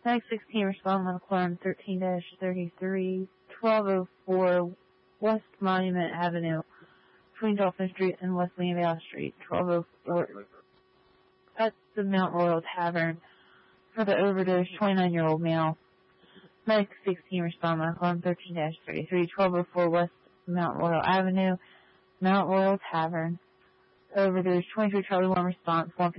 Medic 16 respond on alarm 13-33, 1204 West Monument Avenue, between Dolphin Street and West Valley Street, 1204 at the Mount Royal Tavern for the overdose 29-year-old male. Medic 16 respond on alarm 13-33, 1204 West Mount Royal Avenue, Mount Royal Tavern. Overdose 23 Charlie 1 response 1